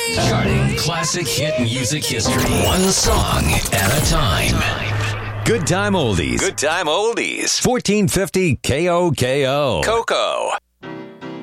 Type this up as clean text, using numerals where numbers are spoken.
Charting classic hit music history. One song at a time. Good time oldies. Good time oldies. 1450 KOKO. Coco.